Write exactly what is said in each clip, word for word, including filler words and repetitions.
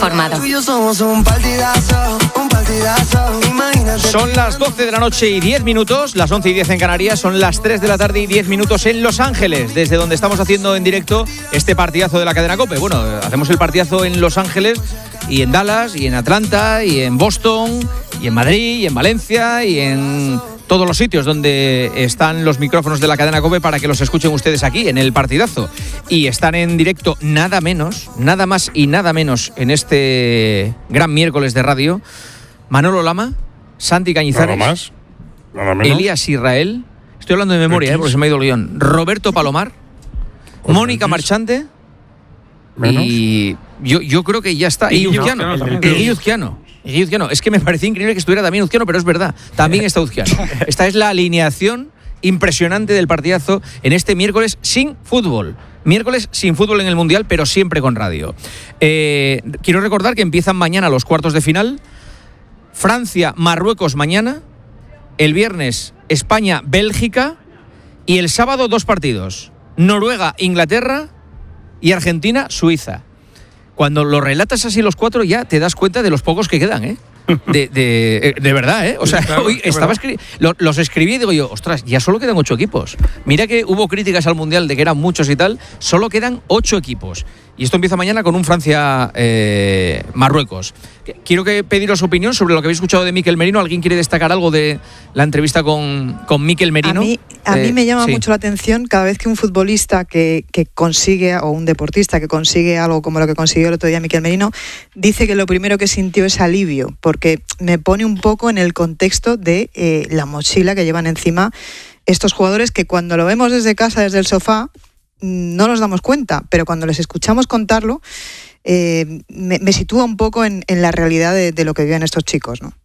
informado. Son las doce de la noche y diez minutos, las once y diez en Canarias, son las tres de la tarde y diez minutos en Los Ángeles, desde donde estamos haciendo en directo este partidazo de la cadena COPE. Bueno, hacemos el partidazo en Los Ángeles y en Dallas y en Atlanta y en Boston y en Madrid y en Valencia y en todos los sitios donde están los micrófonos de la cadena COPE para que los escuchen ustedes aquí en el partidazo. Y están en directo nada menos, nada más y nada menos en este gran miércoles de radio, Manolo Lama, Santi Cañizares, nada más, nada menos. Elías Israel, estoy hablando de memoria, eh, porque se me ha ido el guión, Roberto Palomar, Pues Mónica X. Marchante Menos. y yo, yo creo que ya está. Y Uzquiano, y Uzquiano. Y Uzquiano. Es que me parecía increíble que estuviera también Uzquiano, pero es verdad, también está Uzquiano. Esta es la alineación impresionante del partidazo en este miércoles sin fútbol. Miércoles sin fútbol en el Mundial, pero siempre con radio. Eh, quiero recordar que empiezan mañana los cuartos de final. Francia, Marruecos mañana. El viernes, España, Bélgica. Y el sábado, dos partidos. Noruega, Inglaterra. Y Argentina, Suiza. Cuando lo relatas así los cuatro, ya te das cuenta de los pocos que quedan, ¿eh? De, de, de verdad, ¿eh? O sea, claro, hoy estaba escri- lo- los escribí y digo yo, ostras, ya solo quedan ocho equipos. Mira que hubo críticas al Mundial de que eran muchos y tal, solo quedan ocho equipos. Y esto empieza mañana con un Francia-Marruecos. Eh, Quiero que pediros opinión sobre lo que habéis escuchado de Mikel Merino. ¿Alguien quiere destacar algo de la entrevista con, con Mikel Merino? A mí, a Eh, mí me llama sí. mucho la atención cada vez que un futbolista que, que consigue, o un deportista que consigue algo como lo que consiguió el otro día Mikel Merino, dice que lo primero que sintió es alivio, porque me pone un poco en el contexto de eh, la mochila que llevan encima estos jugadores, que cuando lo vemos desde casa, desde el sofá, no nos damos cuenta, pero cuando les escuchamos contarlo, eh, me, me sitúa un poco en, en la realidad de, de lo que viven estos chicos, ¿no?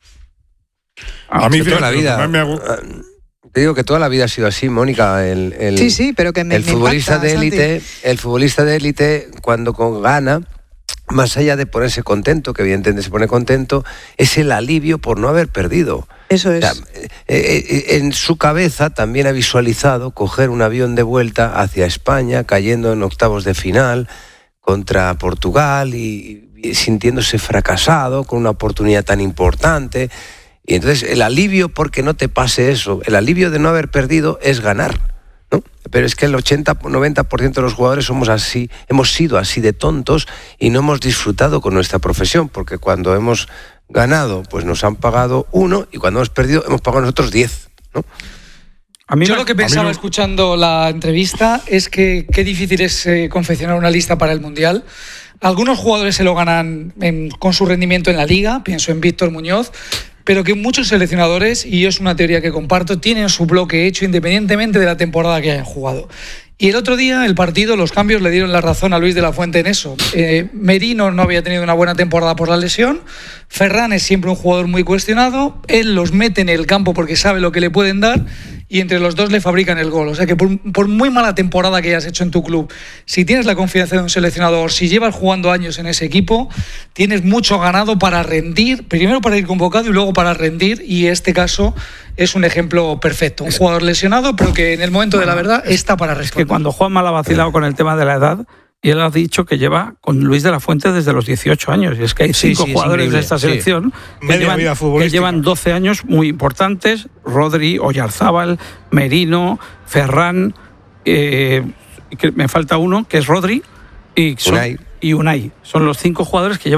A mí, toda la fíjate, vida. me hago- Te digo que toda la vida ha sido así, Mónica. El, el, Sí, sí, pero que me, el me futbolista impacta, de Santi. élite, el futbolista de élite, cuando con gana, más allá de ponerse contento, que evidentemente se pone contento, es el alivio por no haber perdido. Eso O es. sea, eh, eh, en su cabeza también ha visualizado coger un avión de vuelta hacia España, cayendo en octavos de final contra Portugal y, y sintiéndose fracasado con una oportunidad tan importante. Y entonces el alivio porque no te pase eso, el alivio de no haber perdido es ganar, ¿no? Pero es que el ochenta noventa por ciento de los jugadores somos así, hemos sido así de tontos y no hemos disfrutado con nuestra profesión, porque cuando hemos ganado, pues nos han pagado uno, y cuando hemos perdido, hemos pagado nosotros diez, ¿no? A mí Yo me- lo que a mí pensaba no- escuchando la entrevista es que qué difícil es eh, confeccionar una lista para el Mundial. Algunos jugadores se lo ganan en- con su rendimiento en la Liga, pienso en Víctor Muñoz, pero que muchos seleccionadores, y es una teoría que comparto, tienen su bloque hecho independientemente de la temporada que hayan jugado. Y el otro día, el partido, los cambios le dieron la razón a Luis de la Fuente en eso. Eh, Merino no había tenido una buena temporada por la lesión. Ferran es siempre un jugador muy cuestionado. Él los mete en el campo porque sabe lo que le pueden dar. Y entre los dos le fabrican el gol. O sea que por, por muy mala temporada que hayas hecho en tu club, si tienes la confianza de un seleccionador, si llevas jugando años en ese equipo, tienes mucho ganado para rendir, primero para ir convocado y luego para rendir. Y este caso es un ejemplo perfecto. Un jugador lesionado, pero que en el momento de la verdad está para Es responder. que cuando Juanma la ha vacilado con el tema de la edad, y él ha dicho que lleva con Luis de la Fuente desde los dieciocho años. Y es que hay Sí, cinco sí, es jugadores increíble, de esta sí. selección que, Media llevan, vida que futbolística. llevan doce años muy importantes. Rodri, Oyarzábal, Merino, Ferran, eh, que me falta uno, que es Rodri, y, son- Unai. y Unai. Son los cinco jugadores que llevan